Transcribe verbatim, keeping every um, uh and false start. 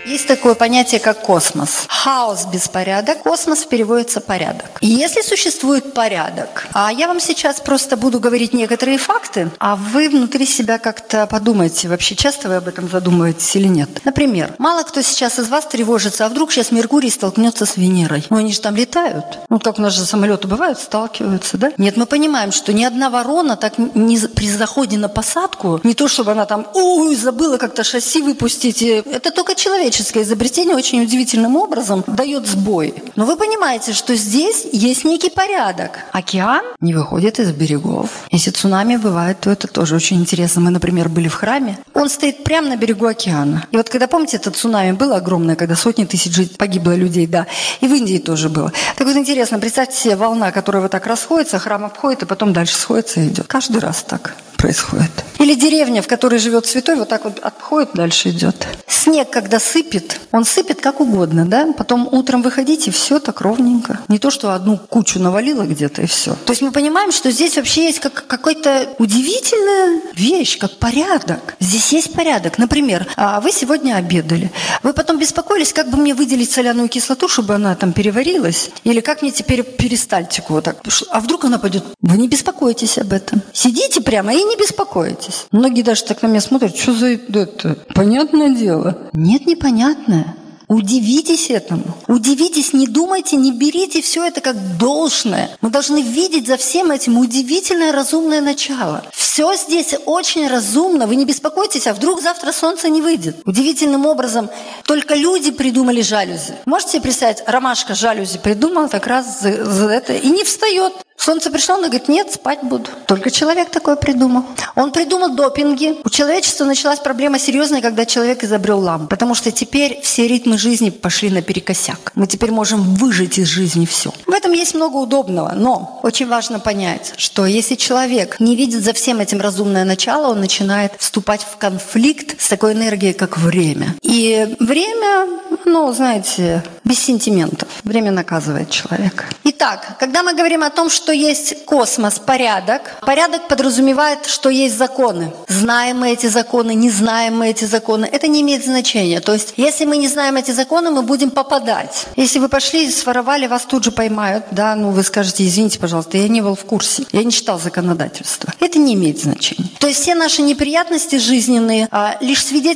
Есть такое понятие, как космос. Хаос – беспорядок, космос переводится порядок. И если существует порядок, а я вам сейчас просто буду говорить некоторые факты, а вы внутри себя как-то подумайте, вообще часто вы об этом задумываетесь или нет. Например, мало кто сейчас из вас тревожится, а вдруг сейчас Меркурий столкнется с Венерой. Ну, они же там летают. Ну, как у нас же самолеты бывают, сталкиваются, да? Нет, мы понимаем, что ни одна ворона так не, при заходе на посадку, не то, чтобы она там, ой, забыла как-то шасси выпустить. Это только человеческое изобретение очень удивительным образом дает сбой. Но вы понимаете, что здесь есть некий порядок. Океан не выходит из берегов. Если цунами бывает, то это тоже очень интересно. Мы, например, были в храме. Он стоит прямо на берегу океана. И вот когда, помните, это цунами было огромное, когда сотни тысяч погибло людей, да. И в Индии тоже было. Так вот интересно, представьте себе волна, которая вот так расходится, храм обходит, и потом дальше сходится и идет. Каждый раз так происходит. Или деревня, в которой живет святой, вот так вот отходит, дальше идет. Снег, когда сыпет, он сыпет как угодно, да? Потом утром выходите, все так ровненько. Не то, что одну кучу навалило где-то, и все. То есть мы понимаем, что здесь вообще есть как, какая-то удивительная вещь, как порядок. Здесь есть порядок. Например, вы сегодня обедали. Вы потом беспокоились, как бы мне выделить соляную кислоту, чтобы она там переварилась? Или как мне теперь перистальтику вот так? А вдруг она пойдет? Вы не беспокойтесь об этом. Сидите прямо и не беспокойтесь. Многие даже так на меня смотрят, что за это? Понятное дело. Нет, непонятное. Удивитесь этому. Удивитесь, не думайте, не берите все это как должное. Мы должны видеть за всем этим удивительное разумное начало. Все здесь очень разумно. Вы не беспокойтесь, а вдруг завтра солнце не выйдет. Удивительным образом только люди придумали жалюзи. Можете себе представить, ромашка жалюзи придумала так раз за, за это и не встает. Солнце пришло, он говорит, нет, спать буду. Только человек такое придумал. Он придумал допинги. У человечества началась проблема серьезная, когда человек изобрел лампу. Потому что теперь все ритмы жизни пошли наперекосяк. Мы теперь можем выжать из жизни все. В этом есть много удобного. Но очень важно понять, что если человек не видит за всем этим разумное начало, он начинает вступать в конфликт с такой энергией, как время. И время, ну, знаете, без сентиментов. Время наказывает человека. Итак, когда мы говорим о том, что есть космос, порядок, порядок подразумевает, что есть законы. Знаем мы эти законы, не знаем мы эти законы, это не имеет значения. То есть, если мы не знаем эти законы, мы будем попадать. Если вы пошли, своровали, вас тут же поймают, да, ну вы скажете, извините, пожалуйста, я не был в курсе, я не читал законодательство. Это не имеет значения. То есть, все наши неприятности жизненные а, лишь свидетельствуют